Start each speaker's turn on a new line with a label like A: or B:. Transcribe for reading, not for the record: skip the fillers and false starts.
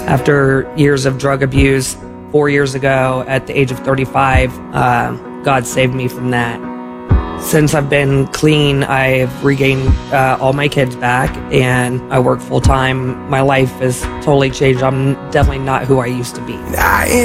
A: After years of drug abuse, 4 years ago at the age of 35, God saved me from that. Since I've been clean, I've regained all my kids back, and I work full time. My life has totally changed. I'm definitely not who I used to be.